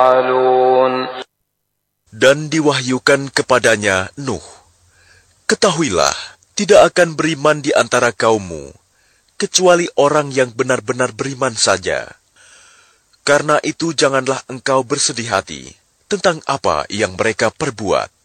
Dan diwahyukan kepadanya Nuh, ketahuilah, tidak akan beriman di antara kaummu, kecuali orang yang benar-benar beriman saja. Karena itu janganlah engkau bersedih hati tentang apa yang mereka perbuat.